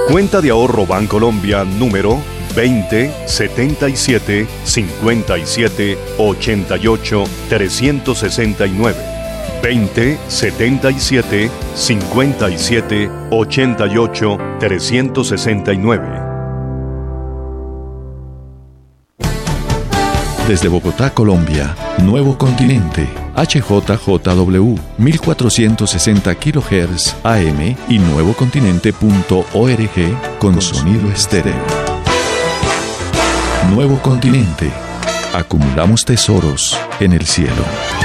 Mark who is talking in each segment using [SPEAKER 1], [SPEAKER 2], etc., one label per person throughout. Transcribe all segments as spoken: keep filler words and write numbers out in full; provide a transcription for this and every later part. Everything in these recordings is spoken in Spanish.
[SPEAKER 1] Cuenta de ahorro Bancolombia número veinte setenta y siete cincuenta y siete ochenta y ocho trescientos sesenta y nueve. veinte setenta y siete cincuenta y siete ochenta y ocho trescientos sesenta y nueve.
[SPEAKER 2] Desde Bogotá, Colombia, Nuevo Continente, H J J W, mil cuatrocientos sesenta kilohertz A M y nuevocontinente punto org con, con sonido estéreo. Nuevo Continente. Acumulamos tesoros en el cielo.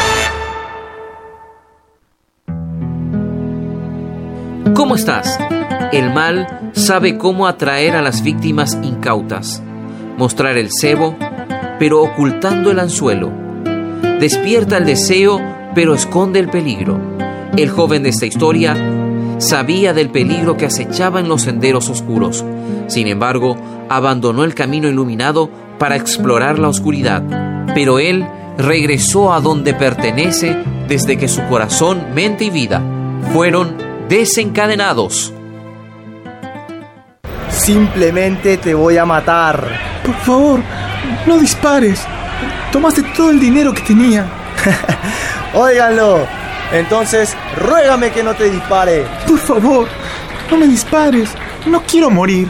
[SPEAKER 3] ¿Cómo estás? El mal sabe cómo atraer a las víctimas incautas, mostrar el cebo, pero ocultando el anzuelo. Despierta el deseo, pero esconde el peligro. El joven de esta historia sabía del peligro que acechaba en los senderos oscuros. Sin embargo, abandonó el camino iluminado para explorar la oscuridad. Pero él regresó a donde pertenece desde que su corazón, mente y vida fueron desencadenados.
[SPEAKER 4] Simplemente te voy a matar.
[SPEAKER 5] Por favor, no dispares. Tomaste todo el dinero que tenía.
[SPEAKER 4] Óiganlo. Entonces, ruégame que no te dispare.
[SPEAKER 5] Por favor, no me dispares. No quiero morir.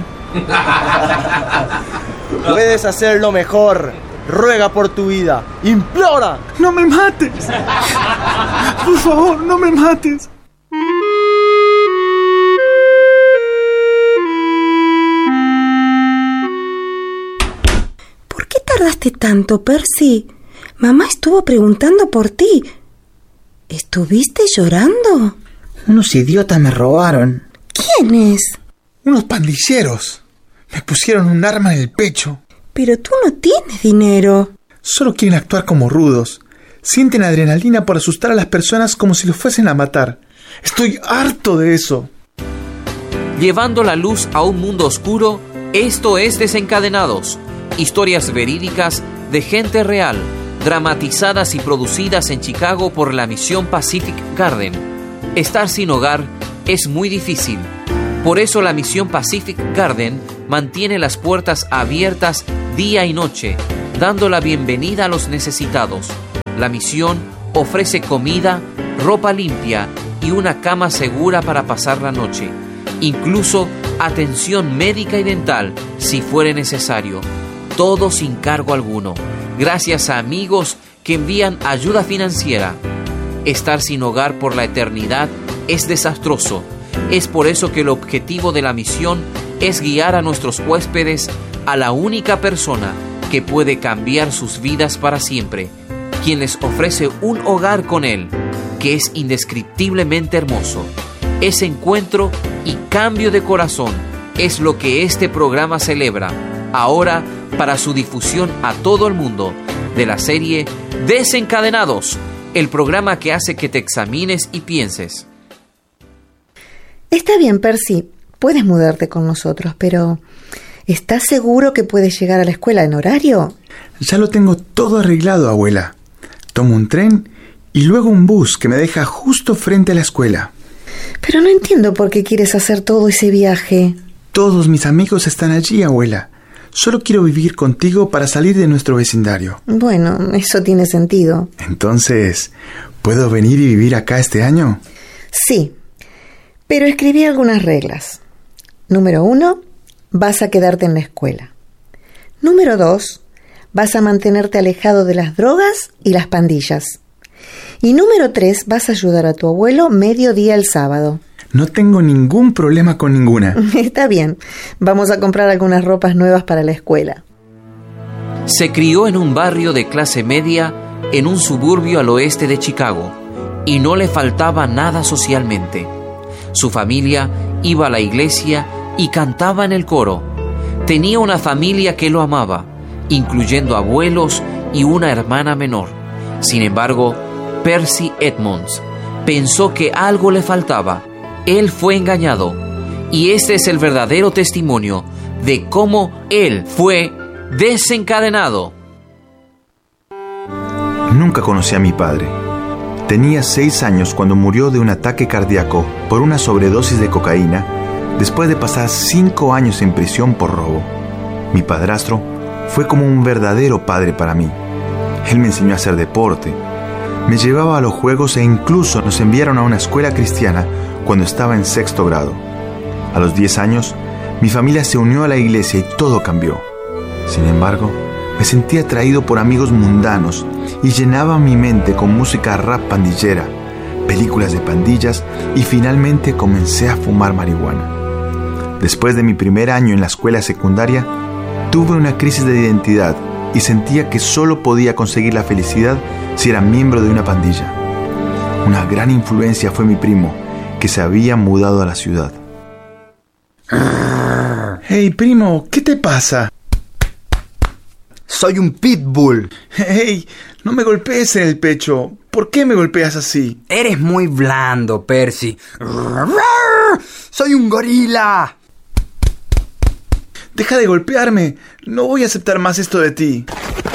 [SPEAKER 4] Puedes hacerlo mejor. Ruega por tu vida. ¡Implora!
[SPEAKER 5] ¡No me mates! Por favor, no me mates.
[SPEAKER 6] ¿Por qué tardaste tanto, Percy? Mamá estuvo preguntando por ti. ¿Estuviste llorando?
[SPEAKER 7] Unos idiotas me robaron.
[SPEAKER 6] ¿Quiénes?
[SPEAKER 5] Unos pandilleros. Me pusieron un arma en el pecho.
[SPEAKER 6] Pero tú no tienes dinero.
[SPEAKER 5] Solo quieren actuar como rudos. Sienten adrenalina por asustar a las personas como si los fuesen a matar. Estoy harto de eso.
[SPEAKER 3] Llevando la luz a un mundo oscuro, esto es Desencadenados. Historias verídicas de gente real, dramatizadas y producidas en Chicago por la misión Pacific Garden. Estar sin hogar es muy difícil. Por eso la misión Pacific Garden mantiene las puertas abiertas día y noche, dando la bienvenida a los necesitados. La misión ofrece comida, ropa limpia y una cama segura para pasar la noche. Incluso atención médica y dental si fuere necesario. Todo sin cargo alguno, gracias a amigos que envían ayuda financiera. Estar sin hogar por la eternidad es desastroso. Es por eso que el objetivo de la misión es guiar a nuestros huéspedes a la única persona que puede cambiar sus vidas para siempre, quien les ofrece un hogar con él, que es indescriptiblemente hermoso. Ese encuentro y cambio de corazón es lo que este programa celebra, ahora para su difusión a todo el mundo, de la serie Desencadenados, el programa que hace que te examines y pienses.
[SPEAKER 6] Está bien, Percy, puedes mudarte con nosotros, pero ¿estás seguro que puedes llegar a la escuela en horario?
[SPEAKER 5] Ya lo tengo todo arreglado, abuela. Tomo un tren y luego un bus que me deja justo frente a la escuela.
[SPEAKER 6] Pero no entiendo por qué quieres hacer todo ese viaje.
[SPEAKER 5] Todos mis amigos están allí, abuela. Solo quiero vivir contigo para salir de nuestro vecindario.
[SPEAKER 6] Bueno, eso tiene sentido.
[SPEAKER 5] Entonces, ¿puedo venir y vivir acá este año?
[SPEAKER 6] Sí, pero escribí algunas reglas. Número uno, vas a quedarte en la escuela. Número dos, vas a mantenerte alejado de las drogas y las pandillas. Y número tres, vas a ayudar a tu abuelo mediodía el sábado.
[SPEAKER 5] No tengo ningún problema con ninguna.
[SPEAKER 6] Está bien, vamos a comprar algunas ropas nuevas para la escuela.
[SPEAKER 3] Se crió en un barrio de clase media en un suburbio al oeste de Chicago y no le faltaba nada socialmente. Su familia iba a la iglesia y cantaba en el coro. Tenía una familia que lo amaba, incluyendo abuelos y una hermana menor. Sin embargo, Percy Edmonds pensó que algo le faltaba. Él fue engañado, y este es el verdadero testimonio de cómo él fue desencadenado.
[SPEAKER 8] Nunca conocí a mi padre. Tenía seis años cuando murió de un ataque cardíaco por una sobredosis de cocaína Después de pasar cinco años en prisión por robo, mi padrastro fue como un verdadero padre para mí. Él me enseñó a hacer deporte, me llevaba a los juegos e incluso nos enviaron a una escuela cristiana cuando estaba en sexto grado. A los diez años, mi familia se unió a la iglesia y todo cambió. Sin embargo, me sentía atraído por amigos mundanos y llenaba mi mente con música rap pandillera, películas de pandillas y finalmente comencé a fumar marihuana. Después de mi primer año en la escuela secundaria, tuve una crisis de identidad y sentía que solo podía conseguir la felicidad si era miembro de una pandilla. Una gran influencia fue mi primo, que se había mudado a la ciudad.
[SPEAKER 5] Hey, primo, ¿qué te pasa?
[SPEAKER 7] Soy un pitbull.
[SPEAKER 5] Hey, no me golpees en el pecho. ¿Por qué me golpeas así?
[SPEAKER 7] Eres muy blando, Percy. Soy un gorila.
[SPEAKER 5] Deja de golpearme. No voy a aceptar más esto de ti.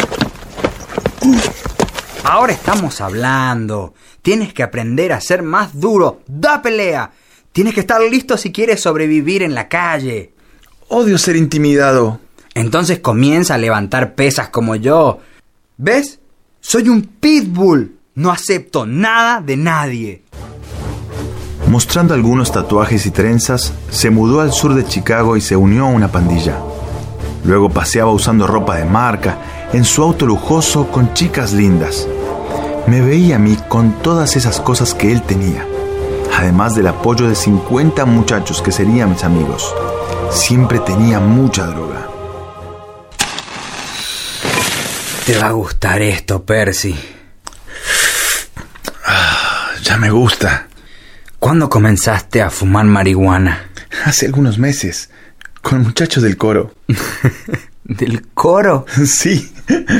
[SPEAKER 7] Ahora estamos hablando. Tienes que aprender a ser más duro. ¡Da pelea! Tienes que estar listo si quieres sobrevivir en la calle.
[SPEAKER 5] Odio ser intimidado.
[SPEAKER 7] Entonces comienza a levantar pesas como yo. ¿Ves? Soy un pitbull. No acepto nada de nadie.
[SPEAKER 8] Mostrando algunos tatuajes y trenzas, se mudó al sur de Chicago y se unió a una pandilla. Luego paseaba usando ropa de marca, en su auto lujoso con chicas lindas. Me veía a mí con todas esas cosas que él tenía, además del apoyo de cincuenta muchachos que serían mis amigos. Siempre tenía mucha droga.
[SPEAKER 7] Te va a gustar esto, Percy.
[SPEAKER 5] Ah, ya me gusta.
[SPEAKER 7] ¿Cuándo comenzaste a fumar marihuana?
[SPEAKER 5] Hace algunos meses, con muchachos del coro.
[SPEAKER 7] ¿Del coro?
[SPEAKER 5] Sí.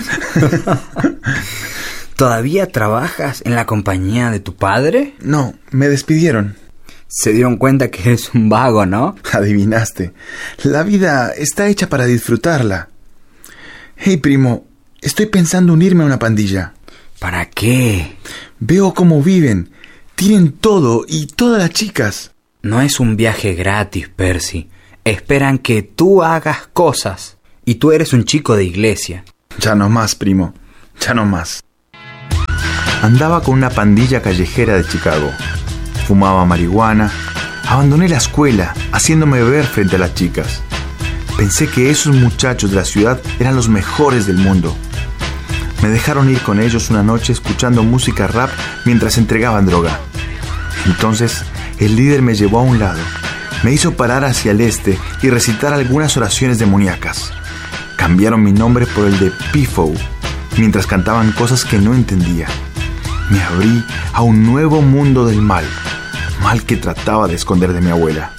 [SPEAKER 7] ¿Todavía trabajas en la compañía de tu padre?
[SPEAKER 5] No, me despidieron.
[SPEAKER 7] Se dieron cuenta que eres un vago, ¿no?
[SPEAKER 5] Adivinaste. La vida está hecha para disfrutarla. Hey, primo, estoy pensando unirme a una pandilla.
[SPEAKER 7] ¿Para qué?
[SPEAKER 5] Veo cómo viven. Tienen todo y todas las chicas.
[SPEAKER 7] No es un viaje gratis, Percy. Esperan que tú hagas cosas. Y tú eres un chico de iglesia.
[SPEAKER 5] Ya no más, primo. Ya no más.
[SPEAKER 8] Andaba con una pandilla callejera de Chicago. Fumaba marihuana. Abandoné la escuela, haciéndome ver frente a las chicas. Pensé que esos muchachos de la ciudad eran los mejores del mundo. Me dejaron ir con ellos una noche escuchando música rap mientras entregaban droga. Entonces, el líder me llevó a un lado, me hizo parar hacia el este y recitar algunas oraciones demoníacas. Cambiaron mi nombre por el de Pifo, mientras cantaban cosas que no entendía. Me abrí a un nuevo mundo del mal, mal que trataba de esconder de mi abuela.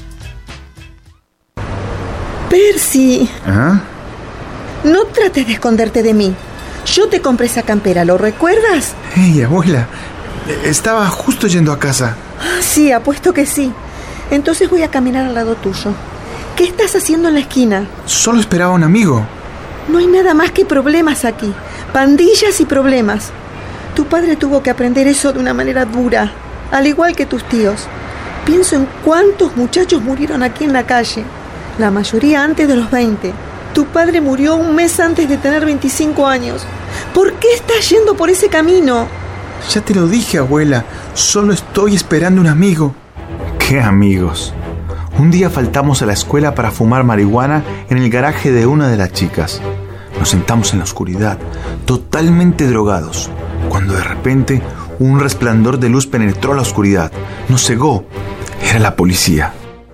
[SPEAKER 6] Percy,
[SPEAKER 5] ¿Ah?
[SPEAKER 6] no trates de esconderte de mí. Yo te compré esa campera, ¿lo recuerdas?
[SPEAKER 5] Hey, abuela, estaba justo yendo a casa.
[SPEAKER 6] Sí, apuesto que sí. Entonces voy a caminar al lado tuyo. ¿Qué estás haciendo en la esquina?
[SPEAKER 5] Solo esperaba a un amigo.
[SPEAKER 6] No hay nada más que problemas aquí. Pandillas y problemas. Tu padre tuvo que aprender eso de una manera dura, al igual que tus tíos. Pienso en cuántos muchachos murieron aquí en la calle. La mayoría antes de los veinte. Tu padre murió un mes antes de tener veinticinco años. ¿Por qué estás yendo por ese camino?
[SPEAKER 5] Ya te lo dije, abuela. Solo estoy esperando un amigo.
[SPEAKER 8] ¿Qué amigos? Un día faltamos a la escuela para fumar marihuana en el garaje de una de las chicas. Nos sentamos en la oscuridad, totalmente drogados, cuando de repente un resplandor de luz penetró la oscuridad. Nos cegó. Era la policía.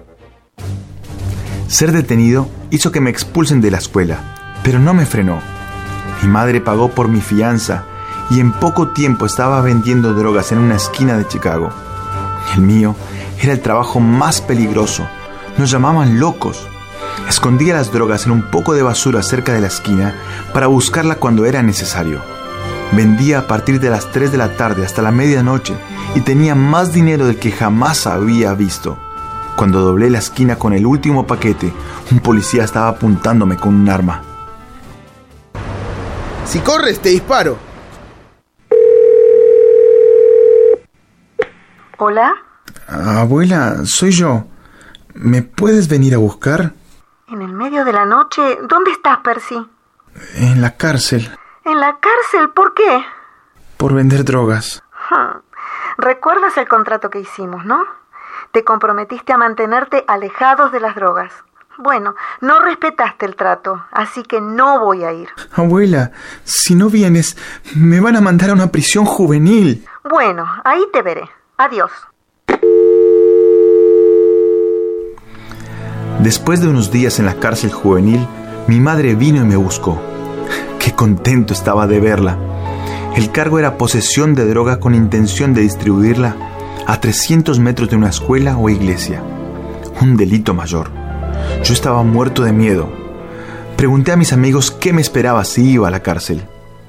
[SPEAKER 8] Ser detenido hizo que me expulsen de la escuela, pero no me frenó. Mi madre pagó por mi fianza y en poco tiempo estaba vendiendo drogas en una esquina de Chicago. El mío era el trabajo más peligroso. Nos llamaban locos. Escondía las drogas en un poco de basura cerca de la esquina para buscarla cuando era necesario. Vendía a partir de las tres de la tarde hasta la medianoche y tenía más dinero del que jamás había visto. Cuando doblé la esquina con el último paquete, un policía estaba apuntándome con un arma.
[SPEAKER 4] Si corres, te disparo.
[SPEAKER 6] ¿Hola?
[SPEAKER 5] Abuela, soy yo. ¿Me puedes venir a buscar?
[SPEAKER 6] ¿En el medio de la noche? ¿Dónde estás, Percy?
[SPEAKER 5] En la cárcel.
[SPEAKER 6] ¿En la cárcel? ¿Por qué?
[SPEAKER 5] Por vender drogas.
[SPEAKER 6] Hmm. ¿Recuerdas el contrato que hicimos, no? Te comprometiste a mantenerte alejados de las drogas. Bueno, no respetaste el trato, así que no voy a ir.
[SPEAKER 5] Abuela, si no vienes, me van a mandar a una prisión juvenil.
[SPEAKER 6] Bueno, ahí te veré. Adiós.
[SPEAKER 8] Después de unos días en la cárcel juvenil, mi madre vino y me buscó. Qué contento estaba de verla. El cargo era posesión de droga con intención de distribuirla a trescientos metros de una escuela o iglesia. Un delito mayor. Yo estaba muerto de miedo. Pregunté a mis amigos qué me esperaba si iba a la cárcel.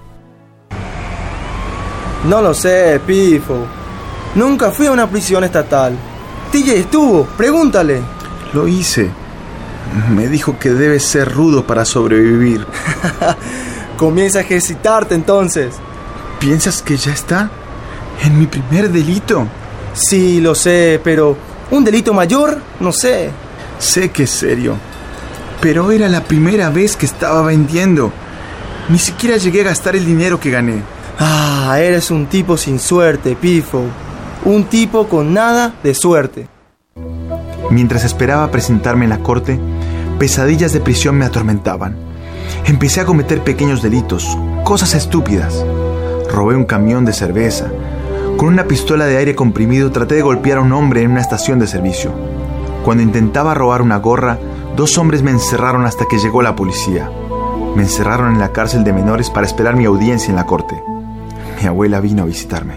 [SPEAKER 4] No lo sé, Pifo. Nunca fui a una prisión estatal. T J estuvo, pregúntale.
[SPEAKER 5] Lo hice. Me dijo que debes ser rudo para sobrevivir.
[SPEAKER 4] Comienza a ejercitarte entonces.
[SPEAKER 5] ¿Piensas que ya está? ¿En mi primer delito?
[SPEAKER 4] Sí, lo sé, pero ¿un delito mayor? No sé.
[SPEAKER 5] Sé que es serio, pero era la primera vez que estaba vendiendo. Ni siquiera llegué a gastar el dinero que gané.
[SPEAKER 4] Ah, eres un tipo sin suerte, Pifo. Un tipo con nada de suerte.
[SPEAKER 8] Mientras esperaba presentarme en la corte, pesadillas de prisión me atormentaban. Empecé a cometer pequeños delitos, cosas estúpidas. Robé un camión de cerveza. Con una pistola de aire comprimido traté de golpear a un hombre en una estación de servicio. Cuando intentaba robar una gorra, dos hombres me encerraron hasta que llegó la policía. Me encerraron en la cárcel de menores para esperar mi audiencia en la corte. Mi abuela vino a visitarme.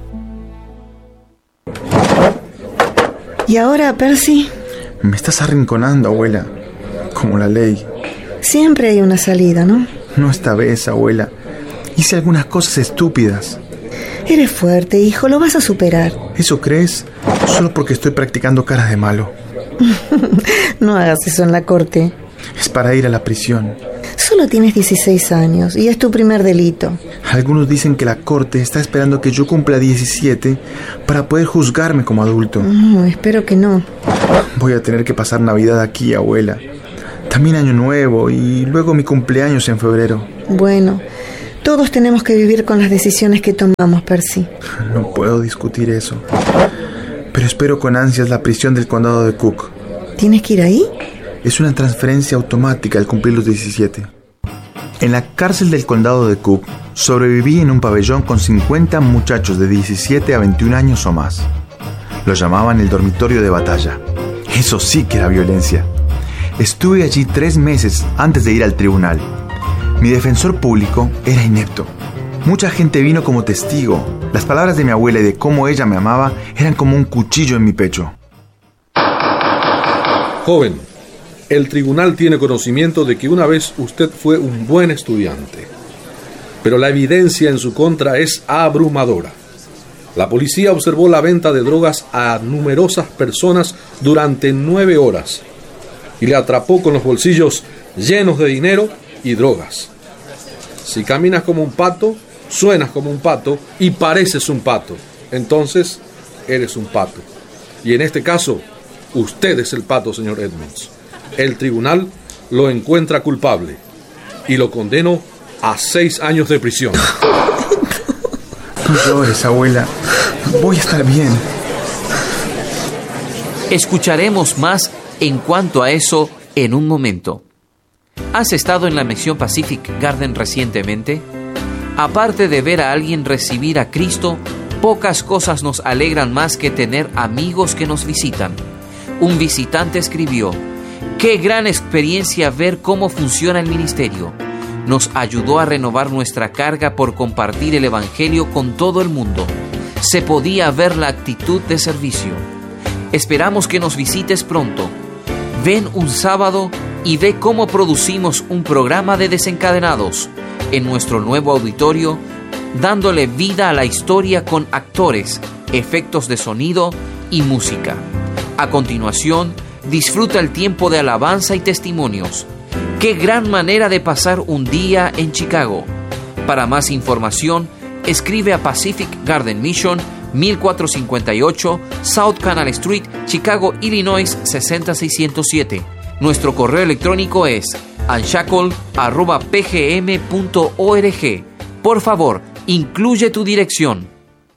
[SPEAKER 6] ¿Y ahora, Percy?
[SPEAKER 5] Me estás arrinconando, abuela. Como la ley.
[SPEAKER 6] Siempre hay una salida, ¿no?
[SPEAKER 5] No esta vez, abuela. Hice algunas cosas estúpidas.
[SPEAKER 6] Eres fuerte, hijo, lo vas a superar.
[SPEAKER 5] ¿Eso crees? Solo porque estoy practicando caras de malo.
[SPEAKER 6] No hagas eso en la corte.
[SPEAKER 5] Es para ir a la prisión.
[SPEAKER 6] Solo tienes dieciséis años y es tu primer delito.
[SPEAKER 5] Algunos dicen que la corte está esperando que yo cumpla diecisiete para poder juzgarme como adulto.
[SPEAKER 6] No, espero que no.
[SPEAKER 5] Voy a tener que pasar Navidad aquí, abuela. También Año Nuevo y luego mi cumpleaños en febrero.
[SPEAKER 6] Bueno, todos tenemos que vivir con las decisiones que tomamos, Percy.
[SPEAKER 5] No puedo discutir eso. Pero espero con ansias la prisión del condado de Cook.
[SPEAKER 6] ¿Tienes que ir ahí?
[SPEAKER 5] Es una transferencia automática al cumplir los diecisiete.
[SPEAKER 8] En la cárcel del condado de Cook, sobreviví en un pabellón con cincuenta muchachos de diecisiete a veintiún años o más. Lo llamaban el dormitorio de batalla. Eso sí que era violencia. Estuve allí tres meses antes de ir al tribunal. Mi defensor público era inepto. Mucha gente vino como testigo. Las palabras de mi abuela y de cómo ella me amaba eran como un cuchillo en mi pecho.
[SPEAKER 9] Joven, el tribunal tiene conocimiento de que una vez usted fue un buen estudiante, pero la evidencia en su contra es abrumadora. La policía observó la venta de drogas a numerosas personas durante nueve horas y le atrapó con los bolsillos llenos de dinero y drogas. Si caminas como un pato, suenas como un pato y pareces un pato, entonces eres un pato. Y en este caso, usted es el pato, señor Edmonds. El tribunal lo encuentra culpable y lo condenó a seis años de prisión.
[SPEAKER 5] No llores, abuela. Voy a estar bien.
[SPEAKER 3] Escucharemos más en cuanto a eso en un momento. ¿Has estado en la misión Pacific Garden recientemente? Aparte de ver a alguien recibir a Cristo, pocas cosas nos alegran más que tener amigos que nos visitan. Un visitante escribió: «Qué gran experiencia ver cómo funciona el ministerio. Nos ayudó a renovar nuestra carga por compartir el Evangelio con todo el mundo. Se podía ver la actitud de servicio. Esperamos que nos visites pronto. Ven un sábado y ve cómo producimos un programa de desencadenados en nuestro nuevo auditorio, dándole vida a la historia con actores, efectos de sonido y música. A continuación, disfruta el tiempo de alabanza y testimonios. ¡Qué gran manera de pasar un día en Chicago! Para más información, escribe a Pacific Garden Mission, mil cuatrocientos cincuenta y ocho South Canal Street, Chicago, Illinois seis cero seis cero siete. Nuestro correo electrónico es unshackle arroba p g m punto org. Por favor, incluye tu dirección.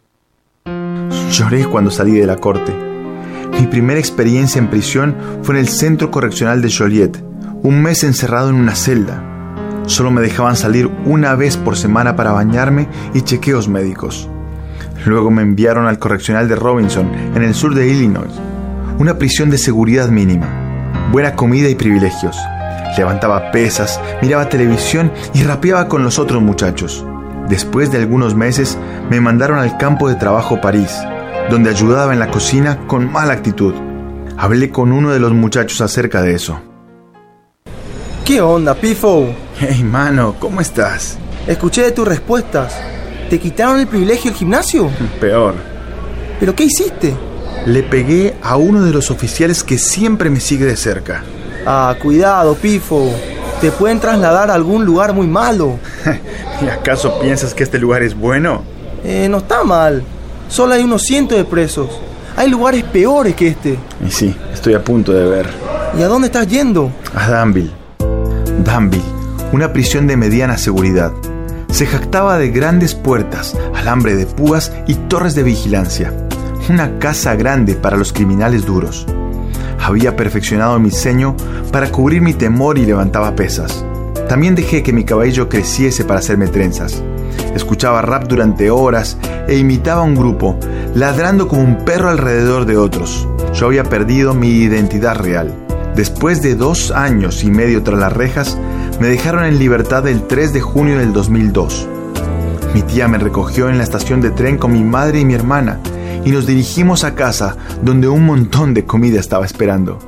[SPEAKER 8] Lloré cuando salí de la corte. Mi primera experiencia en prisión fue en el Centro Correccional de Joliet, un mes encerrado en una celda. Solo me dejaban salir una vez por semana para bañarme y chequeos médicos. Luego me enviaron al Correccional de Robinson, en el sur de Illinois, una prisión de seguridad mínima, buena comida y privilegios. Levantaba pesas, miraba televisión y rapeaba con los otros muchachos. Después de algunos meses me mandaron al campo de trabajo París, donde ayudaba en la cocina con mala actitud. Hablé con uno de los muchachos acerca de eso.
[SPEAKER 4] ¿Qué onda, Pifo?
[SPEAKER 8] Hey, mano, ¿cómo estás?
[SPEAKER 4] Escuché de tus respuestas. ¿Te quitaron el privilegio del gimnasio?
[SPEAKER 8] Peor.
[SPEAKER 4] ¿Pero qué hiciste?
[SPEAKER 8] Le pegué a uno de los oficiales que siempre me sigue de cerca.
[SPEAKER 4] Ah, cuidado, Pifo. Te pueden trasladar a algún lugar muy malo.
[SPEAKER 8] ¿Y acaso piensas que este lugar es bueno?
[SPEAKER 4] Eh, no está mal. Solo hay unos cientos de presos. Hay lugares peores que este.
[SPEAKER 8] Y sí, estoy a punto de ver.
[SPEAKER 4] ¿Y a dónde estás yendo?
[SPEAKER 8] A Danville. Danville, una prisión de mediana seguridad. Se jactaba de grandes puertas, alambre de púas y torres de vigilancia. Una casa grande para los criminales duros. Había perfeccionado mi ceño para cubrir mi temor y levantaba pesas. También dejé que mi cabello creciese para hacerme trenzas. Escuchaba rap durante horas e imitaba a un grupo, ladrando como un perro alrededor de otros. Yo había perdido mi identidad real. Después de dos años y medio tras las rejas, me dejaron en libertad el tres de junio del dos mil dos. Mi tía me recogió en la estación de tren con mi madre y mi hermana y nos dirigimos a casa, donde un montón de comida estaba esperando.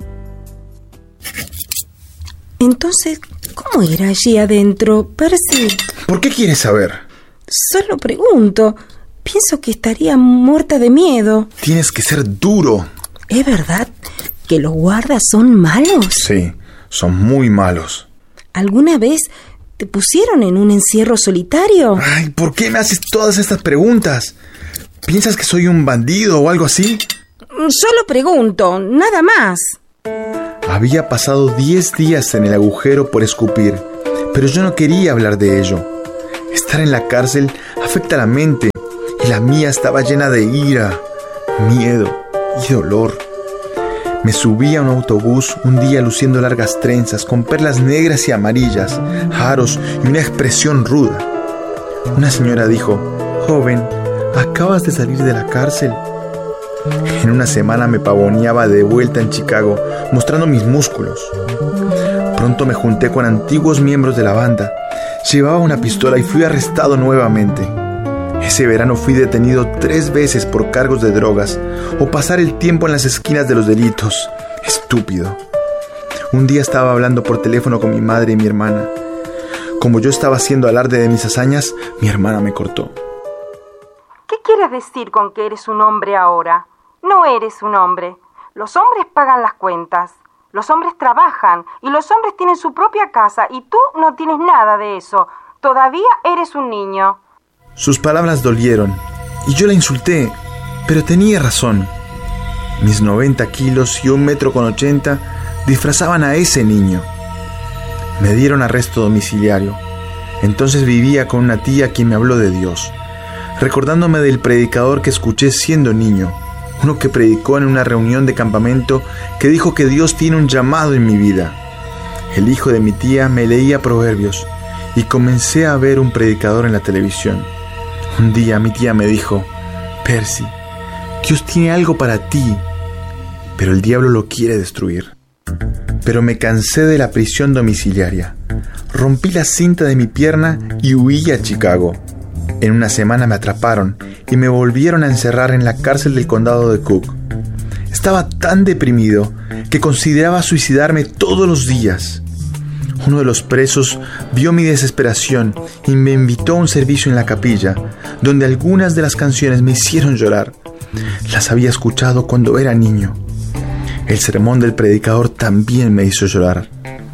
[SPEAKER 10] Entonces, ¿cómo era allí adentro, Percy?
[SPEAKER 8] ¿Por qué quieres saber?
[SPEAKER 10] Solo pregunto. Pienso que estaría muerta de miedo.
[SPEAKER 8] Tienes que ser duro.
[SPEAKER 10] ¿Es verdad que los guardas son malos?
[SPEAKER 8] Sí, son muy malos.
[SPEAKER 10] ¿Alguna vez te pusieron en un encierro solitario?
[SPEAKER 8] Ay, ¿por qué me haces todas estas preguntas? ¿Piensas que soy un bandido o algo así?
[SPEAKER 10] Solo pregunto, nada más.
[SPEAKER 8] Había pasado diez días en el agujero por escupir, pero yo no quería hablar de ello. Estar en la cárcel afecta la mente, y la mía estaba llena de ira, miedo y dolor. Me subí a un autobús un día luciendo largas trenzas con perlas negras y amarillas, aros y una expresión ruda. Una señora dijo: «Joven, ¿acabas de salir de la cárcel?» En una semana me pavoneaba de vuelta en Chicago, mostrando mis músculos. Pronto me junté con antiguos miembros de la banda. Llevaba una pistola y fui arrestado nuevamente. Ese verano fui detenido tres veces por cargos de drogas o pasar el tiempo en las esquinas de los delitos. Estúpido. Un día estaba hablando por teléfono con mi madre y mi hermana. Como yo estaba haciendo alarde de mis hazañas, mi hermana me cortó.
[SPEAKER 11] ¿Qué quieres decir con que eres un hombre ahora? No eres un hombre. Los hombres pagan las cuentas. Los hombres trabajan y los hombres tienen su propia casa y tú no tienes nada de eso. Todavía eres un niño.
[SPEAKER 8] Sus palabras dolieron y yo la insulté, pero tenía razón. Mis noventa kilos y un metro con ochenta disfrazaban a ese niño. Me dieron arresto domiciliario. Entonces vivía con una tía quien me habló de Dios, recordándome del predicador que escuché siendo niño, uno que predicó en una reunión de campamento que dijo que Dios tiene un llamado en mi vida. El hijo de mi tía me leía proverbios y comencé a ver un predicador en la televisión. Un día mi tía me dijo: «Percy, Dios tiene algo para ti, pero el diablo lo quiere destruir». Pero me cansé de la prisión domiciliaria. Rompí la cinta de mi pierna y huí a Chicago. En una semana me atraparon y me volvieron a encerrar en la cárcel del condado de Cook. Estaba tan deprimido que consideraba suicidarme todos los días. Uno de los presos vio mi desesperación y me invitó a un servicio en la capilla, donde algunas de las canciones me hicieron llorar. Las había escuchado cuando era niño. El sermón del predicador también me hizo llorar.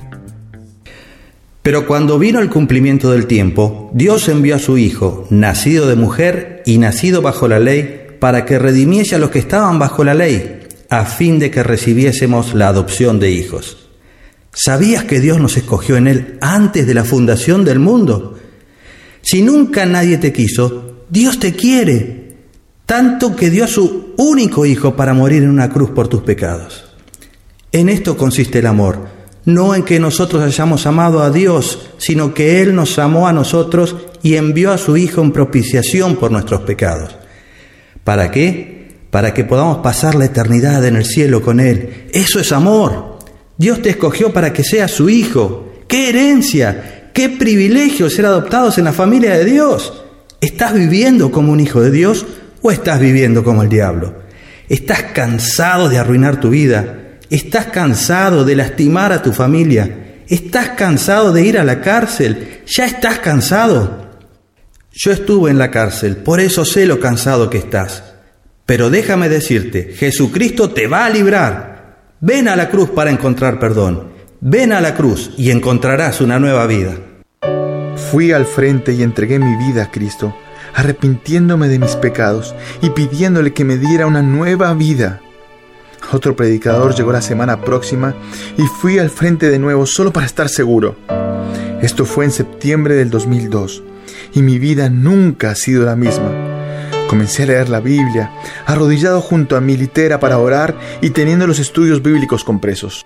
[SPEAKER 12] Pero cuando vino el cumplimiento del tiempo, Dios envió a su Hijo, nacido de mujer y nacido bajo la ley, para que redimiese a los que estaban bajo la ley, a fin de que recibiésemos la adopción de hijos. ¿Sabías que Dios nos escogió en Él antes de la fundación del mundo? Si nunca nadie te quiso, Dios te quiere, tanto que dio a su único Hijo para morir en una cruz por tus pecados. En esto consiste el amor, no en que nosotros hayamos amado a Dios, sino que Él nos amó a nosotros y envió a su Hijo en propiciación por nuestros pecados. ¿Para qué? Para que podamos pasar la eternidad en el cielo con Él. Eso es amor. Dios te escogió para que seas su hijo. ¡Qué herencia! ¡Qué privilegio ser adoptados en la familia de Dios! ¿Estás viviendo como un hijo de Dios o estás viviendo como el diablo? ¿Estás cansado de arruinar tu vida? ¿Estás cansado de lastimar a tu familia? ¿Estás cansado de ir a la cárcel? ¿Ya estás cansado? Yo estuve en la cárcel, por eso sé lo cansado que estás. Pero déjame decirte, Jesucristo te va a librar. Ven a la cruz para encontrar perdón. Ven a la cruz y encontrarás una nueva vida.
[SPEAKER 5] Fui al frente y entregué mi vida a Cristo, arrepintiéndome de mis pecados y pidiéndole que me diera una nueva vida. Otro predicador llegó la semana próxima y fui al frente de nuevo solo para estar seguro. Esto fue en septiembre del dos mil dos y mi vida nunca ha sido la misma. Comencé a leer la Biblia, arrodillado junto a mi litera para orar y teniendo los estudios bíblicos compresos.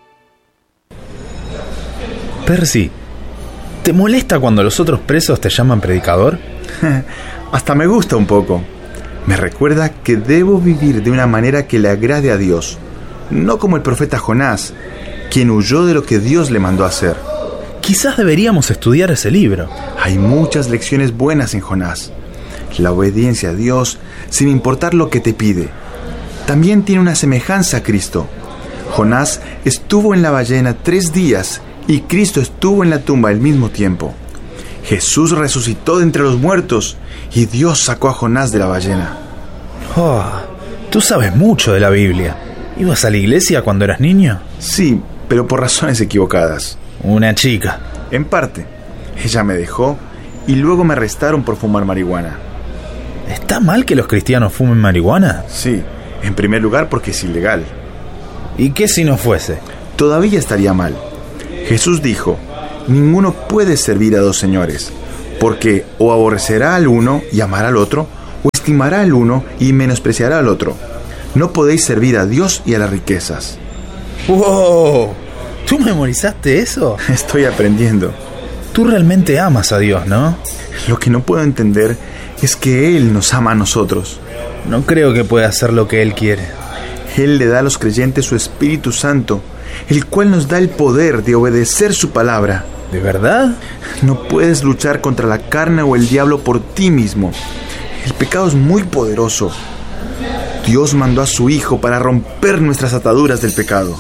[SPEAKER 13] Percy, ¿te molesta cuando los otros presos te llaman predicador?
[SPEAKER 8] Hasta me gusta un poco. Me recuerda que debo vivir de una manera que le agrade a Dios, no como el profeta Jonás, quien huyó de lo que Dios le mandó a hacer.
[SPEAKER 13] Quizás deberíamos estudiar ese libro.
[SPEAKER 8] Hay muchas lecciones buenas en Jonás. La obediencia a Dios, sin importar lo que te pide. También tiene una semejanza a Cristo. Jonás estuvo en la ballena tres días y Cristo estuvo en la tumba al mismo tiempo. Jesús resucitó de entre los muertos y Dios sacó a Jonás de la ballena.
[SPEAKER 13] Oh, tú sabes mucho de la Biblia. ¿Ibas a la iglesia cuando eras niño?
[SPEAKER 8] Sí, pero por razones equivocadas.
[SPEAKER 13] Una chica.
[SPEAKER 8] En parte. Ella me dejó y luego me arrestaron por fumar marihuana.
[SPEAKER 13] ¿Está mal que los cristianos fumen marihuana?
[SPEAKER 8] Sí, en primer lugar porque es ilegal.
[SPEAKER 13] ¿Y qué si no fuese?
[SPEAKER 8] Todavía estaría mal. Jesús dijo: ninguno puede servir a dos señores, porque o aborrecerá al uno y amará al otro, o estimará al uno y menospreciará al otro. No podéis servir a Dios y a las riquezas.
[SPEAKER 13] ¡Wow! ¿Tú memorizaste eso?
[SPEAKER 8] Estoy aprendiendo.
[SPEAKER 13] Tú realmente amas a Dios, ¿no?
[SPEAKER 8] Lo que no puedo entender es que Él nos ama a nosotros.
[SPEAKER 13] No creo que pueda hacer lo que Él quiere.
[SPEAKER 8] Él le da a los creyentes su Espíritu Santo, el cual nos da el poder de obedecer su palabra.
[SPEAKER 13] ¿De verdad?
[SPEAKER 8] No puedes luchar contra la carne o el diablo por ti mismo. El pecado es muy poderoso. Dios mandó a su Hijo para romper nuestras ataduras del pecado.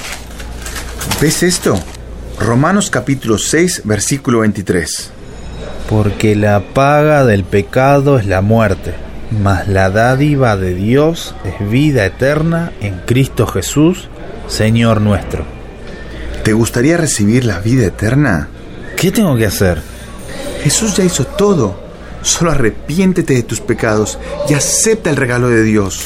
[SPEAKER 8] ¿Ves esto? Romanos capítulo seis, versículo veintitrés.
[SPEAKER 13] Porque la paga del pecado es la muerte, mas la dádiva de Dios es vida eterna en Cristo Jesús, Señor nuestro.
[SPEAKER 8] ¿Te gustaría recibir la vida eterna?
[SPEAKER 13] ¿Qué tengo que hacer?
[SPEAKER 8] Jesús ya hizo todo. Solo arrepiéntete de tus pecados y acepta el regalo de Dios.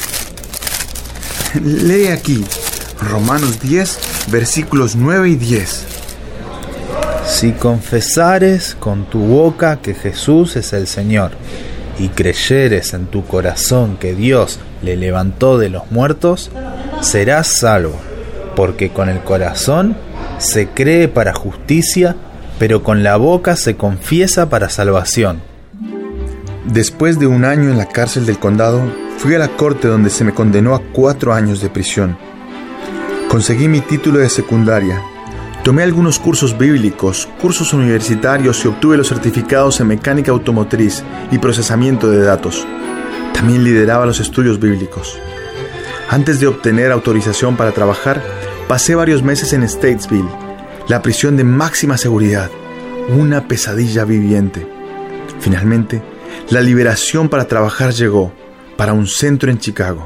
[SPEAKER 8] Lee aquí, Romanos diez, versículos nueve y diez.
[SPEAKER 13] Si confesares con tu boca que Jesús es el Señor, y creyeres en tu corazón que Dios le levantó de los muertos, serás salvo, porque con el corazón se cree para justicia, pero con la boca se confiesa para salvación.
[SPEAKER 8] Después de un año en la cárcel del condado, fui a la corte donde se me condenó a cuatro años de prisión. Conseguí mi título de secundaria. Tomé algunos cursos bíblicos, cursos universitarios y obtuve los certificados en mecánica automotriz y procesamiento de datos. También lideraba los estudios bíblicos. Antes de obtener autorización para trabajar, pasé varios meses en Statesville, la prisión de máxima seguridad, una pesadilla viviente. Finalmente, la liberación para trabajar llegó, para un centro en Chicago.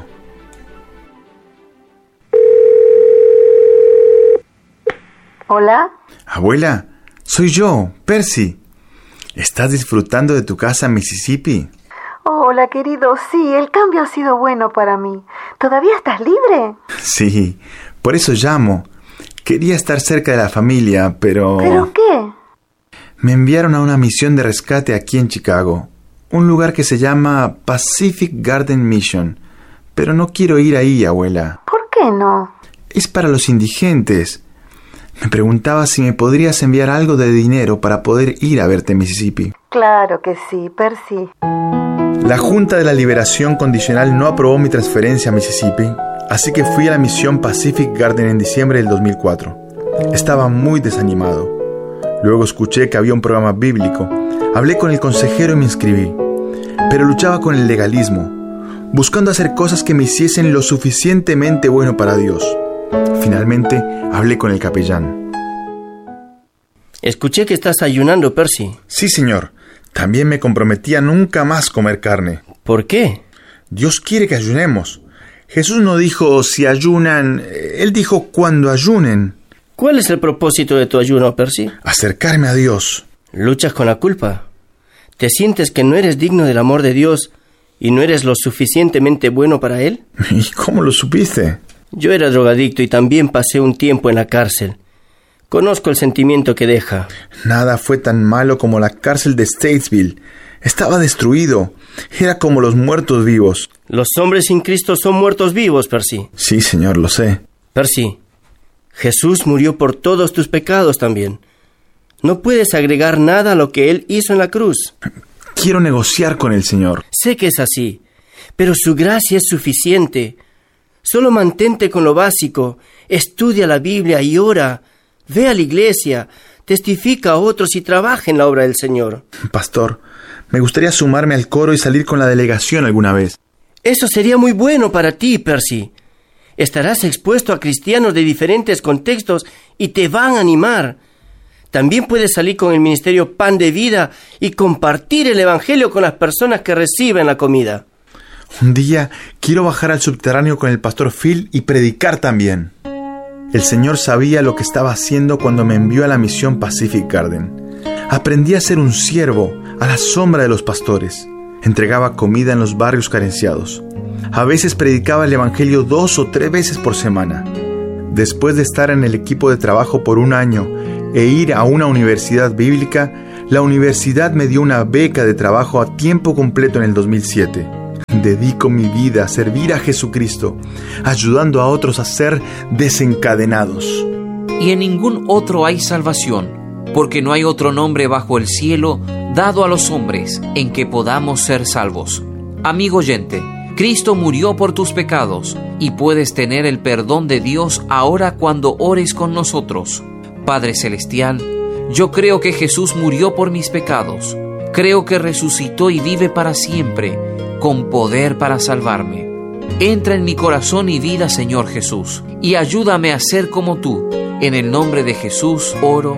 [SPEAKER 11] ¿Hola?
[SPEAKER 8] Abuela, soy yo, Percy. ¿Estás disfrutando de tu casa en Mississippi?
[SPEAKER 6] Hola, querido. Sí, el cambio ha sido bueno para mí. ¿Todavía estás libre?
[SPEAKER 5] Sí, por eso llamo. Quería estar cerca de la familia, pero...
[SPEAKER 6] ¿Pero qué?
[SPEAKER 5] Me enviaron a una misión de rescate aquí en Chicago. Un lugar que se llama Pacific Garden Mission. Pero no quiero ir ahí, abuela.
[SPEAKER 6] ¿Por qué no? Es
[SPEAKER 5] para los indigentes. Me preguntaba si me podrías enviar algo de dinero para poder ir a verte en Mississippi.
[SPEAKER 6] Claro que sí, Percy.
[SPEAKER 5] La Junta de la Liberación Condicional no aprobó mi transferencia a Mississippi, así que fui a la misión Pacific Garden en diciembre del dos mil cuatro. Estaba muy desanimado. Luego escuché que había un programa bíblico. Hablé con el consejero y me inscribí. Pero luchaba con el legalismo, buscando hacer cosas que me hiciesen lo suficientemente bueno para Dios. Finalmente, hablé con el capellán.
[SPEAKER 14] Escuché que estás ayunando, Percy.
[SPEAKER 5] Sí, señor. También me comprometí a nunca más comer carne.
[SPEAKER 14] ¿Por qué?
[SPEAKER 5] Dios quiere que ayunemos. Jesús no dijo si ayunan, Él dijo cuando ayunen.
[SPEAKER 14] ¿Cuál es el propósito de tu ayuno, Percy?
[SPEAKER 5] Acercarme a Dios.
[SPEAKER 14] ¿Luchas con la culpa? ¿Te sientes que no eres digno del amor de Dios y no eres lo suficientemente bueno para Él?
[SPEAKER 5] ¿Y cómo lo supiste?
[SPEAKER 14] Yo era drogadicto y también pasé un tiempo en la cárcel. Conozco el sentimiento que deja.
[SPEAKER 5] Nada fue tan malo como la cárcel de Statesville. Estaba destruido. Era como los muertos vivos.
[SPEAKER 14] Los hombres sin Cristo son muertos vivos, Percy.
[SPEAKER 5] Sí, señor, lo sé.
[SPEAKER 14] Percy, Jesús murió por todos tus pecados también. No puedes agregar nada a lo que Él hizo en la cruz.
[SPEAKER 5] Quiero negociar con el Señor.
[SPEAKER 14] Sé que es así, pero su gracia es suficiente. Solo mantente con lo básico. Estudia la Biblia y ora. Ve a la iglesia, testifica a otros y trabaja en la obra del Señor.
[SPEAKER 5] Pastor, me gustaría sumarme al coro y salir con la delegación alguna vez.
[SPEAKER 14] Eso sería muy bueno para ti, Percy. Estarás expuesto a cristianos de diferentes contextos y te van a animar. También puedes salir con el ministerio Pan de Vida y compartir el evangelio con las personas que reciben la comida.
[SPEAKER 5] Un día quiero bajar al subterráneo con el pastor Phil y predicar también. El Señor sabía lo que estaba haciendo cuando me envió a la misión Pacific Garden. Aprendí a ser un siervo a la sombra de los pastores. Entregaba comida en los barrios carenciados. A veces predicaba el evangelio dos o tres veces por semana. Después de estar en el equipo de trabajo por un año e ir a una universidad bíblica, la universidad me dio una beca de trabajo a tiempo completo en el dos mil siete. Dedico mi vida a servir a Jesucristo, ayudando a otros a ser desencadenados.
[SPEAKER 3] Y en ningún otro hay salvación, porque no hay otro nombre bajo el cielo dado a los hombres en que podamos ser salvos. Amigo oyente, Cristo murió por tus pecados y puedes tener el perdón de Dios ahora cuando ores con nosotros. Padre Celestial, yo creo que Jesús murió por mis pecados. Creo que resucitó y vive para siempre, con poder para salvarme. Entra en mi corazón y vida, Señor Jesús, y ayúdame a ser como tú. En el nombre de Jesús oro.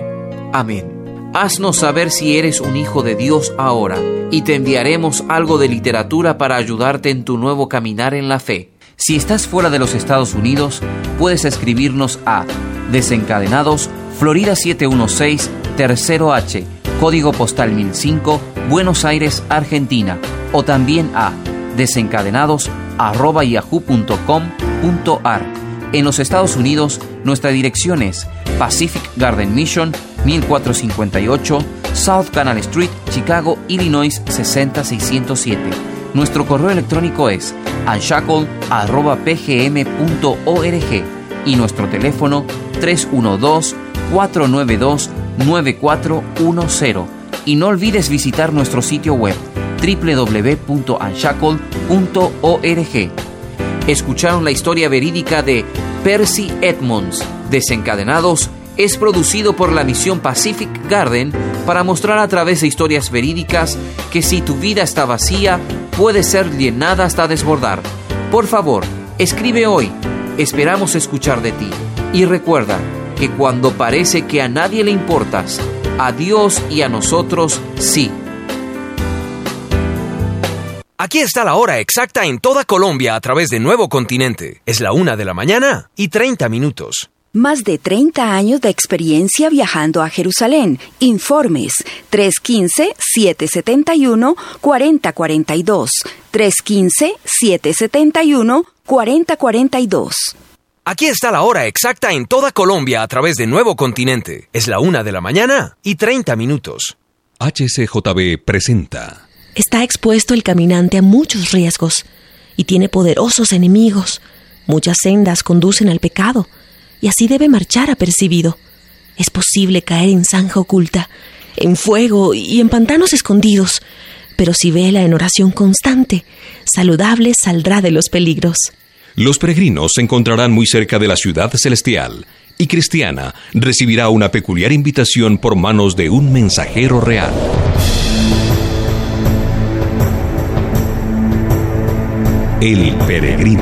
[SPEAKER 3] Amén. Haznos saber si eres un hijo de Dios ahora, y te enviaremos algo de literatura para ayudarte en tu nuevo caminar en la fe. Si estás fuera de los Estados Unidos, puedes escribirnos a Desencadenados, Florida siete uno seis, Tercero H, Código Postal mil cinco, Buenos Aires, Argentina, o también a desencadenados arroba yahoo punto com punto ar. En los Estados Unidos, nuestra dirección es Pacific Garden Mission, mil cuatrocientos cincuenta y ocho, South Canal Street, Chicago, Illinois seis cero seis cero siete. Nuestro correo electrónico es unshackled arroba p g m punto org y nuestro teléfono tres uno dos, cuatro nueve dos, nueve cuatro uno cero. Y no olvides visitar nuestro sitio web doble u doble u doble u punto unshackled punto org. Escucharon la historia verídica de Percy Edmonds. Desencadenados es producido por la misión Pacific Garden para mostrar a través de historias verídicas que si tu vida está vacía, puede ser llenada hasta desbordar. Por favor, escribe hoy. Esperamos escuchar de ti. Y recuerda que cuando parece que a nadie le importas, a Dios y a nosotros sí.
[SPEAKER 15] Aquí está la hora exacta en toda Colombia a través de Nuevo Continente. Es la una de la mañana y treinta minutos.
[SPEAKER 16] Más de treinta años de experiencia viajando a Jerusalén. Informes tres uno cinco, siete siete uno, cuatro cero cuatro dos. tres uno cinco, siete siete uno, cuatro cero cuatro dos.
[SPEAKER 15] Aquí está la hora exacta en toda Colombia a través de Nuevo Continente. Es la una de la mañana y treinta minutos.
[SPEAKER 1] H C J B presenta.
[SPEAKER 10] Está expuesto el caminante a muchos riesgos y tiene poderosos enemigos. Muchas sendas conducen al pecado y así debe marchar apercibido. Es posible caer en zanja oculta, en fuego y en pantanos escondidos, pero si vela en oración constante, saludable saldrá de los peligros.
[SPEAKER 1] Los peregrinos se encontrarán muy cerca de la ciudad celestial y Cristiana recibirá una peculiar invitación por manos de un mensajero real. El peregrino.